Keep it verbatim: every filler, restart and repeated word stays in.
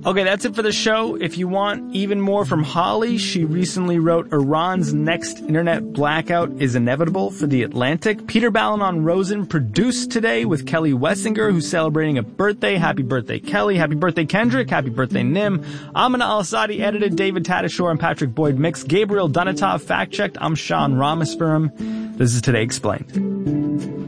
Okay, that's it for the show. If you want even more from Holly, she recently wrote Iran's next internet blackout is inevitable for The Atlantic. Peter Balonon-Rosen produced today with Kelly Wessinger, who's celebrating a birthday. Happy birthday, Kelly. Happy birthday, Kendrick. Happy birthday, Nim. Amina Al-Asadi edited. David Tadashore and Patrick Boyd mixed. Gabriel Dunatov fact-checked. I'm Sean Ramaspuram. This is Today Explained.